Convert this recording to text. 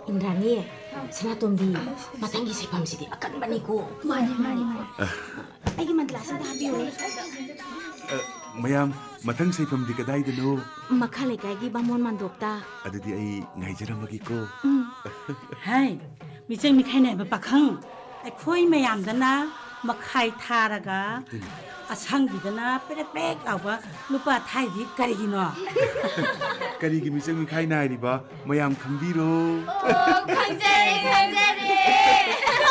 인라니 스나톰디 마탕기 세팜시디 아깐바니고 많이 아이기만 글라스다 하비오 mayam matang saifam di kadaydano 마칼레 가이기 바몬 만독다 adudi ay ngaijaramagi ko hai micheng mikhai nai ba pakhang ai khoi mayam dana makhai tharaga asang bidana prek prek lawa lupa thai di karigino karigi misang mikhai nai riba mayam khambiro 강제리